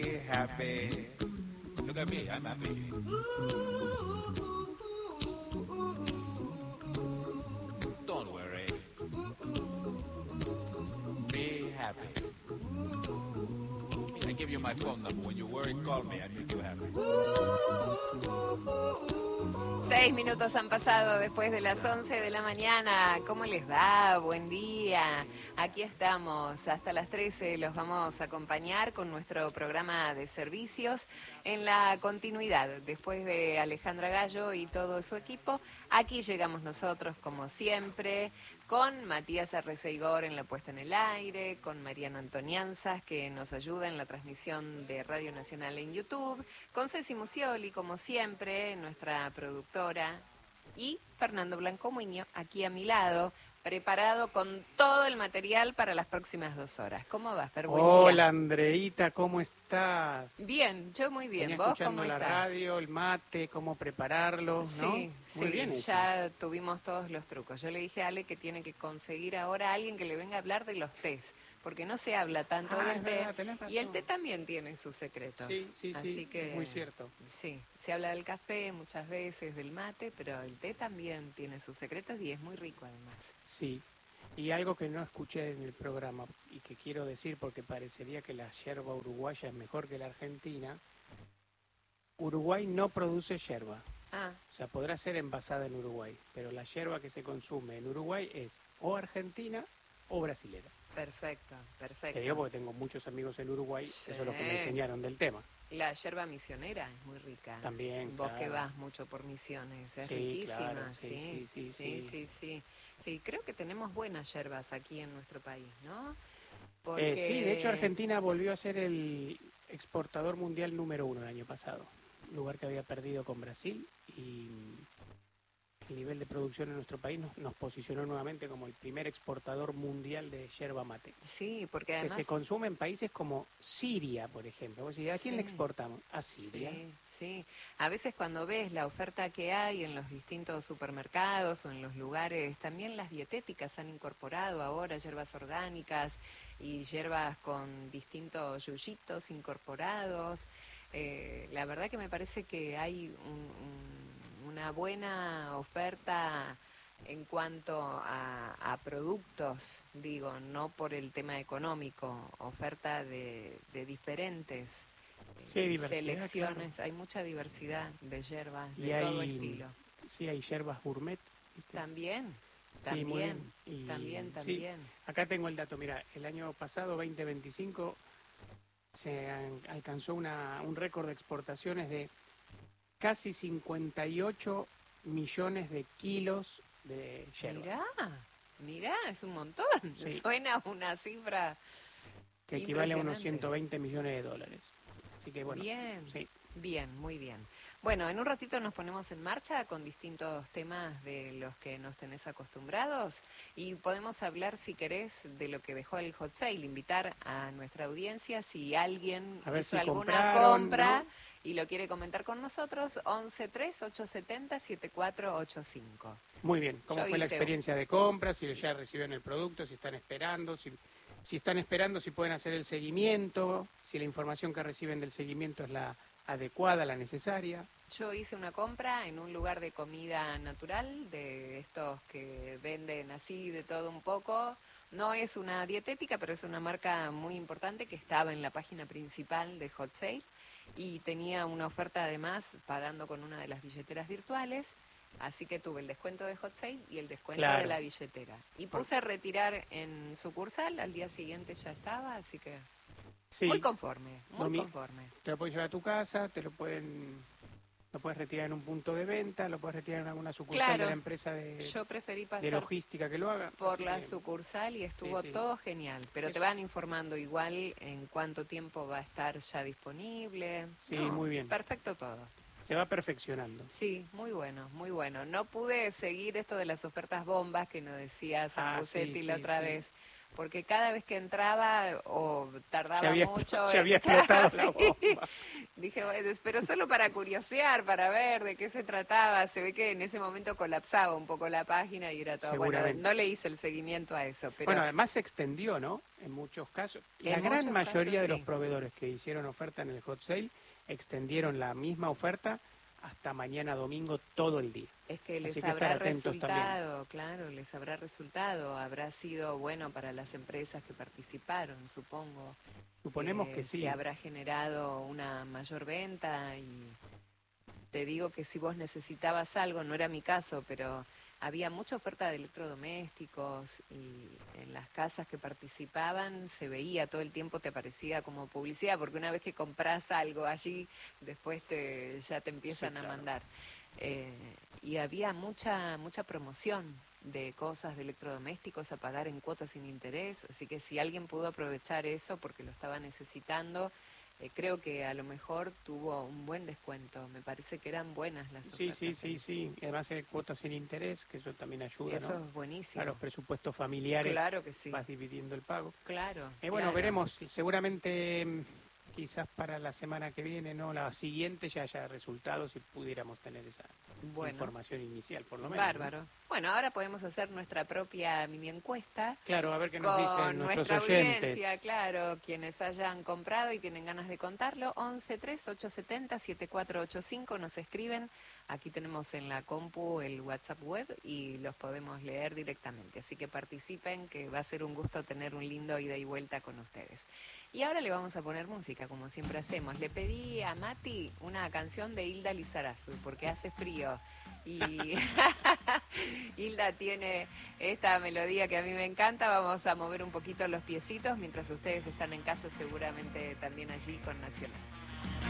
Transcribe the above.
happy. Look at me, I'm happy. Don't worry. Be happy. I give you my phone number. When you worry, call me. I make you happy. 6 minutos han pasado después de las 11 de la mañana. ¿Cómo les va? Buen día. Aquí estamos. Hasta las 13 los vamos a acompañar con nuestro programa de servicios en la continuidad. Después de Alejandra Gallo y todo su equipo, aquí llegamos nosotros como siempre, con Matías Arreceigor en la puesta en el aire, con Mariano Antonianzas que nos ayuda en la transmisión de Radio Nacional en YouTube, con Ceci Musioli como siempre, nuestra productora, y Fernando Blanco Muñoz aquí a mi lado, preparado con todo el material para las próximas 2 horas. ¿Cómo vas, Fer? Buen día. Hola, Andreita, ¿cómo estás? Bien, yo muy bien. Venía ¿Vos escuchando cómo la estás? radio, el mate, cómo prepararlo, ¿no? Sí, Muy bien eso. ya tuvimos todos los trucos. Yo le dije a Ale que tiene que conseguir ahora a alguien que le venga a hablar de los tés, porque no se habla tanto del es té, verdad, tenés razón. y el té también tiene sus secretos. Sí, Así que, muy cierto. Sí, se habla del café muchas veces, del mate, pero el té también tiene sus secretos y es muy rico además. Sí, y algo que no escuché en el programa y que quiero decir porque parecería que la yerba uruguaya es mejor que la argentina, Uruguay no produce yerba. Ah, O sea, podrá ser envasada en Uruguay, pero la yerba que se consume en Uruguay es o argentina o brasilera. perfecto. Te digo porque tengo muchos amigos en Uruguay, Sí. eso es lo que me enseñaron del tema. La yerba misionera es muy rica. También, Vos claro. que vas mucho por Misiones, es Sí, riquísima. claro, Sí. Sí, creo que tenemos buenas yerbas aquí en nuestro país, ¿no? Sí, de hecho Argentina volvió a ser el exportador mundial número 1 el año pasado, lugar que había perdido con Brasil, y el nivel de producción en nuestro país nos posicionó nuevamente como el primer exportador mundial de yerba mate. Sí, porque Que además... se consume en países como Siria, por ejemplo. Vos decís, ¿a quién le exportamos? A Siria. Sí. A veces cuando ves la oferta que hay en los distintos supermercados o en los lugares, también las dietéticas han incorporado ahora hierbas orgánicas y hierbas con distintos yuyitos incorporados. La verdad que me parece que hay una buena oferta en cuanto a productos, digo, no por el tema económico, oferta de diferentes selecciones, claro. Hay mucha diversidad de hierbas de todo estilo. Sí, hay hierbas gourmet, ¿viste? También. Y, también. Sí, acá tengo el dato, mira, el año pasado, 2025, se alcanzó un récord de exportaciones de casi 58 millones de kilos de yerba. Mirá, es un montón. Sí. Suena una cifra que equivale a unos 120 millones de dólares. Así que bueno. Bien, muy bien. Bueno, en un ratito nos ponemos en marcha con distintos temas de los que nos tenés acostumbrados y podemos hablar, si querés, de lo que dejó el hot sale, invitar a nuestra audiencia si alguien hizo alguna compra, ¿no? Y lo quiere comentar con nosotros, 1138707485. Muy bien, ¿cómo fue la experiencia de compra? Si ya recibieron el producto, si están esperando, si pueden hacer el seguimiento, si la información que reciben del seguimiento es la adecuada, la necesaria. Yo hice una compra en un lugar de comida natural, de estos que venden así de todo un poco. No es una dietética, pero es una marca muy importante que estaba en la página principal de Hot Sale y tenía una oferta además pagando con una de las billeteras virtuales. Así que tuve el descuento de Hot Sale y el descuento de la billetera. Y puse a retirar en sucursal, al día siguiente ya estaba, así que muy conforme. Te lo puedes llevar a tu casa, lo puedes retirar en un punto de venta, lo puedes retirar en alguna sucursal de la empresa yo preferí pasar de logística que lo haga. Por la sucursal y estuvo todo genial. Pero te van informando igual en cuánto tiempo va a estar ya disponible. Sí, muy bien. Perfecto todo. Se va perfeccionando. Sí, muy bueno, muy bueno. No pude seguir esto de las ofertas bombas que nos decía Sambucetti la otra vez, porque cada vez que entraba o tardaba mucho... Ya había explotado la bomba. Dije, bueno, pero solo para curiosear, para ver de qué se trataba. Se ve que en ese momento colapsaba un poco la página y era todo. Bueno, Seguramente. no le hice el seguimiento a eso, pero Bueno, además se extendió, ¿no? En muchos casos. La en gran muchos mayoría casos, de los sí. proveedores que hicieron oferta en el hot sale extendieron la misma oferta hasta mañana domingo todo el día. Es que les Así que estar habrá atentos también. resultado, claro, les habrá resultado. Habrá sido bueno para las empresas que participaron, supongo. Suponemos que sí. Se habrá generado una mayor venta y te digo que si vos necesitabas algo, no era mi caso, pero había mucha oferta de electrodomésticos y en las casas que participaban se veía todo el tiempo, te aparecía como publicidad, porque una vez que compras algo allí, después ya te empiezan Sí, a claro. mandar. Y había mucha promoción de cosas de electrodomésticos a pagar en cuotas sin interés, así que si alguien pudo aprovechar eso porque lo estaba necesitando, creo que a lo mejor tuvo un buen descuento. Me parece que eran buenas las Sí, ofertas. sí, sí, sí. Además hay cuotas sin interés, que eso también ayuda, Eso ¿no? es buenísimo. A los presupuestos familiares Claro que sí. vas dividiendo el pago. Claro. Bueno, claro. veremos. Seguramente quizás para la semana que viene, ¿no? La siguiente ya haya resultados y pudiéramos tener esa información inicial, por lo menos. Bárbaro. ¿No? Bueno, ahora podemos hacer nuestra propia mini encuesta. Claro, a ver qué nos dicen nuestros nuestra oyentes. Audiencia, claro, quienes hayan comprado y tienen ganas de contarlo, 11-3870-7485 nos escriben. Aquí tenemos en la compu el WhatsApp web y los podemos leer directamente. Así que participen, que va a ser un gusto tener un lindo ida y vuelta con ustedes. Y ahora le vamos a poner música, como siempre hacemos. Le pedí a Mati una canción de Hilda Lizarazu, porque hace frío. Y Hilda tiene esta melodía que a mí me encanta. Vamos a mover un poquito los piecitos mientras ustedes están en casa, seguramente también allí con Nacional.